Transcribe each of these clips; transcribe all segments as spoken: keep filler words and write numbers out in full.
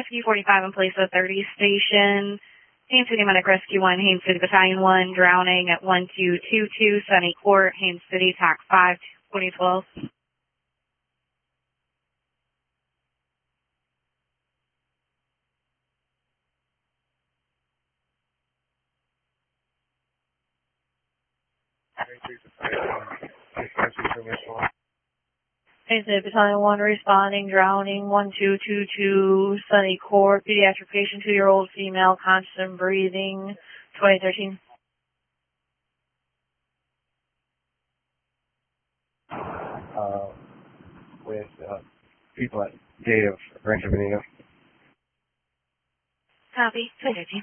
Rescue forty-five in place of thirty station. Haines City Medic Rescue one, Haines City Battalion one, drowning at one two two two, Sunny Court, Haines City, T A C five, twenty twelve. Haines City Battalion one responding, drowning, one two two two, Sunny Court, pediatric patient, two-year-old female, conscious and breathing, twenty thirteen. Uh, with uh, people at gate of Rancho Benito. Copy, twenty thirteen.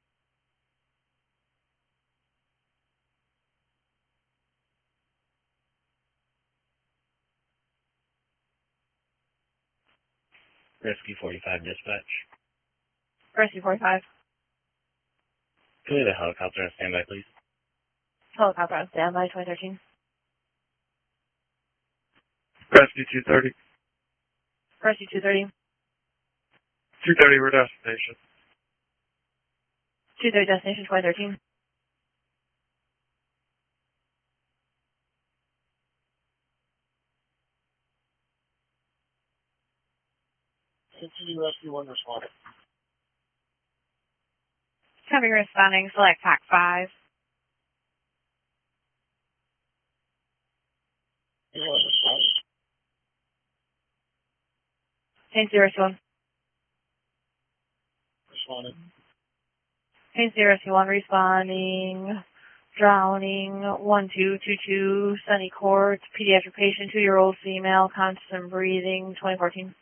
Rescue forty-five dispatch. Rescue forty-five. Can we have a helicopter on standby, please? Helicopter on standby, twenty thirteen. Rescue two thirty. Rescue two thirty. two thirty, we're destination. two thirty destination, twenty thirteen. Continue Rescue one responding. Copy, responding, select T A C five. one responding. Haines zero two one. Responding. Haines zero two one responding, drowning, one two two two, Sunny Court, pediatric patient, two-year-old female, conscious and breathing, twenty fourteen.